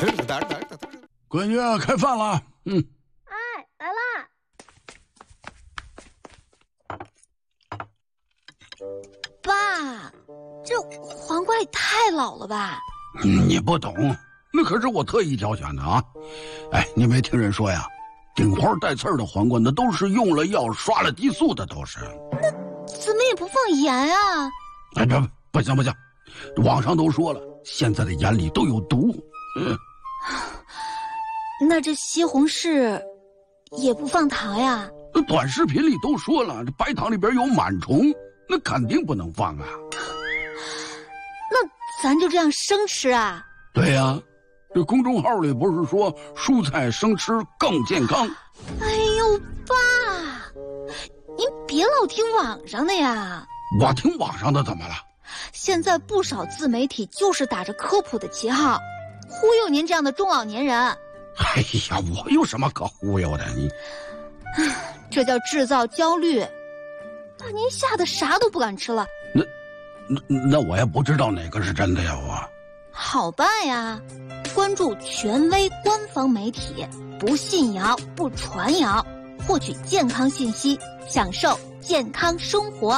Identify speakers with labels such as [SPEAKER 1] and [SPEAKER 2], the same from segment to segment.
[SPEAKER 1] 闺女，开饭了。
[SPEAKER 2] 哎，来啦！爸，这黄瓜也太老了吧？
[SPEAKER 1] 你不懂，那可是我特意挑选的啊！哎，你没听人说呀？顶花带刺儿的黄瓜，那都是用了药、刷了激素的，都是。
[SPEAKER 2] 那怎么也不放盐啊？
[SPEAKER 1] 哎，不行，网上都说了，现在的盐里都有毒。
[SPEAKER 2] 那这西红柿也不放糖呀？
[SPEAKER 1] 短视频里都说了，这白糖里边有螨虫，那肯定不能放啊。
[SPEAKER 2] 那咱就这样生吃啊？
[SPEAKER 1] 对呀，这公众号里不是说蔬菜生吃更健康？
[SPEAKER 2] 哎呦，爸，您别老听网上的呀。
[SPEAKER 1] 我听网上的怎么了？
[SPEAKER 2] 现在不少自媒体就是打着科普的旗号，忽悠您这样的中老年人。
[SPEAKER 1] 哎呀，我有什么可忽悠的？你，
[SPEAKER 2] 这叫制造焦虑，把您吓得啥都不敢吃了。
[SPEAKER 1] 那我也不知道哪个是真的呀，我。
[SPEAKER 2] 好办呀，关注权威官方媒体，不信谣不传谣，获取健康信息，享受健康生活。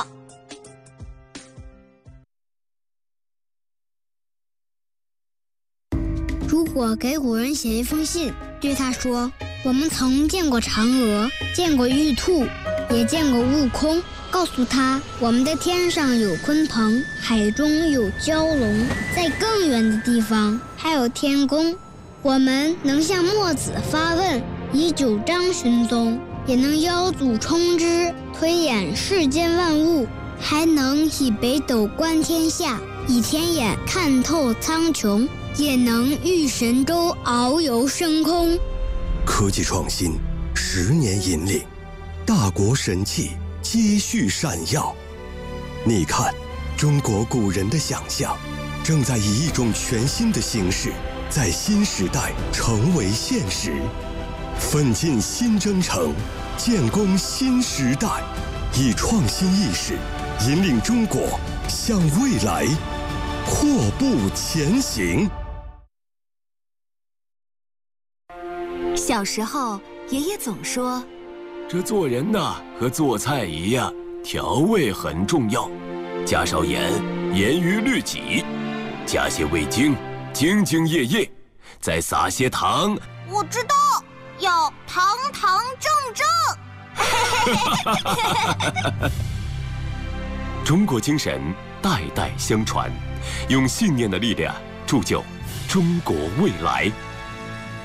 [SPEAKER 3] 如果给古人写一封信，对他说：我们曾见过嫦娥，见过玉兔，也见过悟空，告诉他我们的天上有鲲鹏，海中有蛟龙，在更远的地方还有天宫。我们能向墨子发问，以九章寻踪，也能邀祖冲之，推演世间万物，还能以北斗观天下，以天眼看透苍穹，也能御神州遨游深空。
[SPEAKER 4] 科技创新10年引领，大国神器接续闪耀。你看，中国古人的想象正在以一种全新的形式，在新时代成为现实。奋进新征程，建功新时代，以创新意识引领中国向未来阔步前行。
[SPEAKER 5] 小时候，爷爷总说，
[SPEAKER 6] 这做人呐，和做菜一样，调味很重要。加少盐，严于律己；加些味精，兢兢业业；再撒些糖。
[SPEAKER 7] 我知道，要堂堂正正。
[SPEAKER 6] 中国精神代代相传，用信念的力量铸就中国未来。